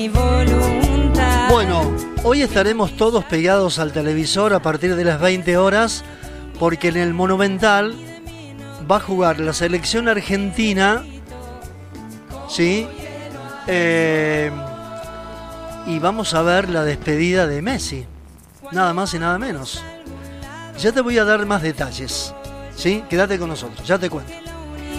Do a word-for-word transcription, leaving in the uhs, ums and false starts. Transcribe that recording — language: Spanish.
Bueno, hoy estaremos todos pegados al televisor a partir de las veinte horas, porque en el Monumental va a jugar la selección argentina, ¿sí? Eh, y vamos a ver la despedida de Messi, nada más y nada menos. Ya te voy a dar más detalles, ¿sí? Quédate con nosotros, ya te cuento.